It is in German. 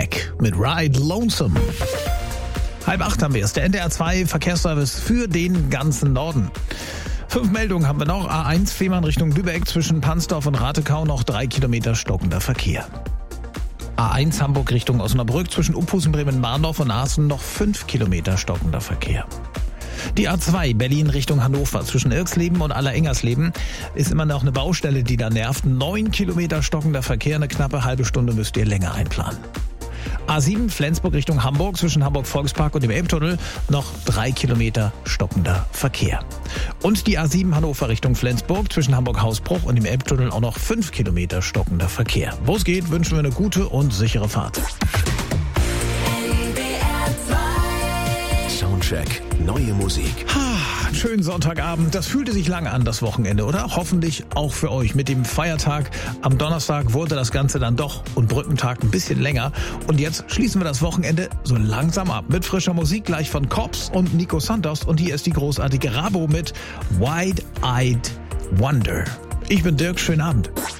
Beck mit Ride Lonesome. 7:30 haben wir es. Der NDR 2 Verkehrsservice für den ganzen Norden. 5 Meldungen haben wir noch. A1 Fehmarn Richtung Lübeck zwischen Pansdorf und Ratekau noch 3 Kilometer stockender Verkehr. A1 Hamburg Richtung Osnabrück zwischen Uphusen, Bremen-Marndorf und Aachen noch 5 Kilometer stockender Verkehr. Die A2 Berlin Richtung Hannover zwischen Irksleben und Allerengersleben ist immer noch eine Baustelle, die da nervt. 9 Kilometer stockender Verkehr, eine knappe halbe Stunde müsst ihr länger einplanen. A7 Flensburg Richtung Hamburg zwischen Hamburg-Volkspark und dem Elbtunnel noch 3 Kilometer stockender Verkehr. Und die A7 Hannover Richtung Flensburg zwischen Hamburg-Hausbruch und dem Elbtunnel auch noch 5 Kilometer stockender Verkehr. Wo es geht, wünschen wir eine gute und sichere Fahrt. Soundcheck, neue Musik. Einen schönen Sonntagabend. Das fühlte sich lang an, das Wochenende, oder? Hoffentlich auch für euch. Mit dem Feiertag am Donnerstag wurde das Ganze dann doch und Brückentag ein bisschen länger. Und jetzt schließen wir das Wochenende so langsam ab. Mit frischer Musik gleich von Cops und Nico Santos. Und hier ist die großartige Rabo mit Wide-Eyed Wonder. Ich bin Dirk, schönen Abend.